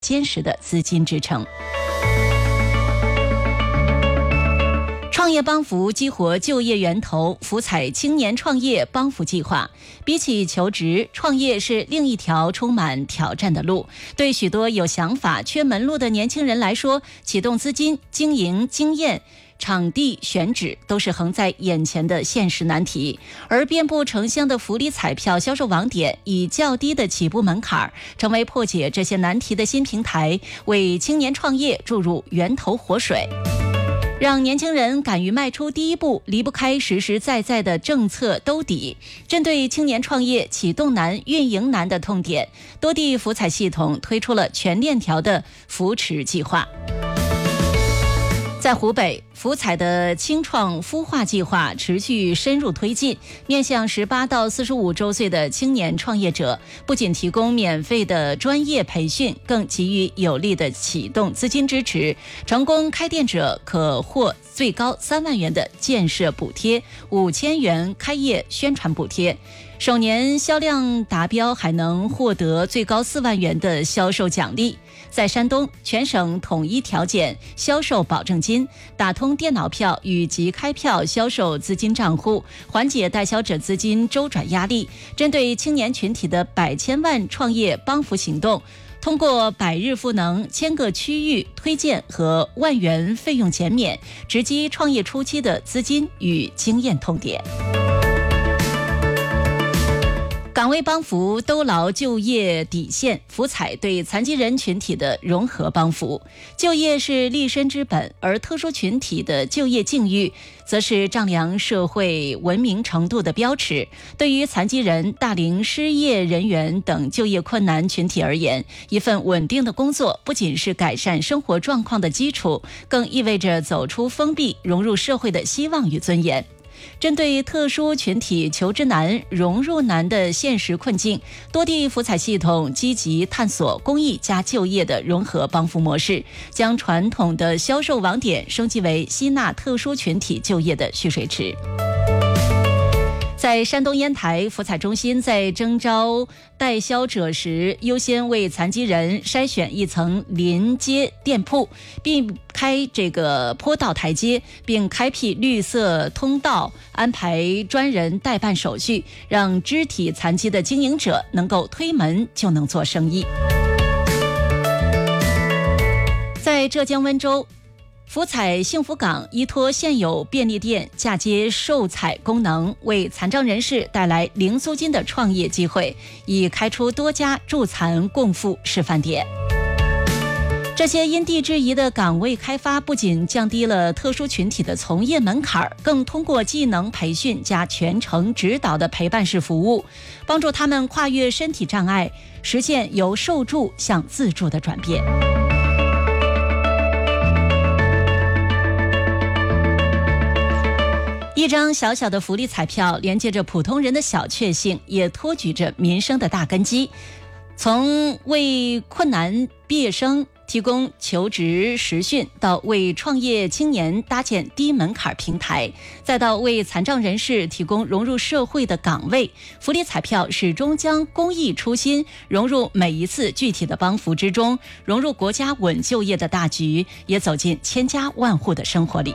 坚实的资金支撑。创业帮扶激活就业源头，福彩青年创业帮扶计划。比起求职，创业是另一条充满挑战的路。对许多有想法、缺门路的年轻人来说，启动资金、经营经验、场地选址都是横在眼前的现实难题。而遍布城乡的福利彩票销售网点，以较低的起步门槛，成为破解这些难题的新平台，为青年创业注入源头活水。让年轻人敢于迈出第一步，离不开实实在在的政策兜底。针对青年创业启动难、运营难的痛点，多地福彩系统推出了全链条的扶持计划。在湖北，福彩的青创孵化计划持续深入推进，面向18到45周岁的青年创业者，不仅提供免费的专业培训，更给予有力的启动资金支持。成功开店者可获最高3万元的建设补贴，5000元开业宣传补贴。首年销量达标还能获得最高4万元的销售奖励。在山东，全省统一调减销售保证金，打通电脑票与即开票销售资金账户，缓解代销者资金周转压力。针对青年群体的100千万创业帮扶行动，通过100日赋能、1000个区域推荐和1万元费用减免，直击创业初期的资金与经验痛点。岗位帮扶兜牢就业底线，福彩对残疾人群体的融合帮扶。就业是立身之本，而特殊群体的就业境遇则是丈量社会文明程度的标尺。对于残疾人、大龄失业人员等就业困难群体而言，一份稳定的工作不仅是改善生活状况的基础，更意味着走出封闭、融入社会的希望与尊严。针对特殊群体求职难、融入难的现实困境，多地福彩系统积极探索公益加就业的融合帮扶模式，将传统的销售网点升级为吸纳特殊群体就业的蓄水池。在山东烟台，福彩中心在征招代销者时，优先为残疾人筛选一层临街店铺，并开坡道台阶，并开辟绿色通道，安排专人代办手续，让肢体残疾的经营者能够推门就能做生意。在浙江温州，福彩幸福港依托现有便利店嫁接售彩功能，为残障人士带来零租金的创业机会，已开出多家助残共富示范点。这些因地制宜的岗位开发，不仅降低了特殊群体的从业门槛，更通过技能培训加全程指导的陪伴式服务，帮助他们跨越身体障碍，实现由受助向自助的转变。一张小小的福利彩票连接着普通人的小确幸，也托举着民生的大根基。从为困难毕业生提供求职实训，到为创业青年搭建低门槛平台，再到为残障人士提供融入社会的岗位，福利彩票始终将公益初心融入每一次具体的帮扶之中，融入国家稳就业的大局，也走进千家万户的生活里。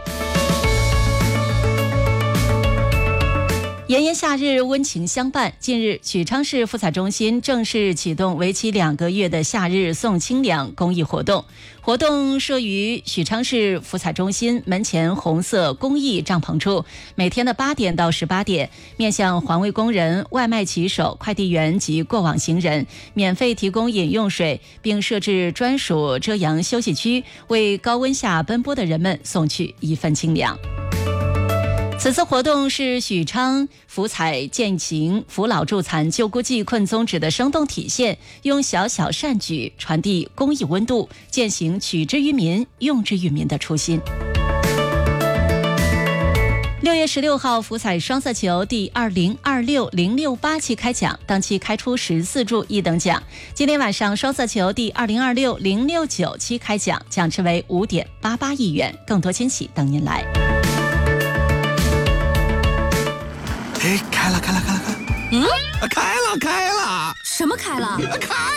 炎炎夏日，温情相伴。近日，许昌市福彩中心正式启动为期2个月的夏日送清凉公益活动。活动设于许昌市福彩中心门前红色公益帐篷处，每天的8点到18点，面向环卫工人、外卖骑手、快递员及过往行人，免费提供饮用水，并设置专属遮阳休息区，为高温下奔波的人们送去一份清凉。此次活动是许昌福彩践行扶老助残救孤济困宗旨的生动体现，用小小善举传递公益温度，践行取之于民、用之于民的初心。6月16号，福彩双色球第2026-068期开奖，当期开出14注1等奖。今天晚上，双色球第2026-069期开奖，奖池为5.88亿元，更多惊喜等您来。 哎，开了！开了！ 什么开了？ 开！